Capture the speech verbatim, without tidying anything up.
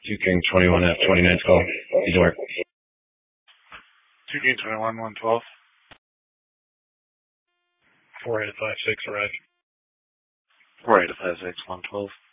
Two King twenty-one F twenty-nine call. He's work. Two King twenty-one one twelve. Four eight five six arrived. Four eight five six one twelve.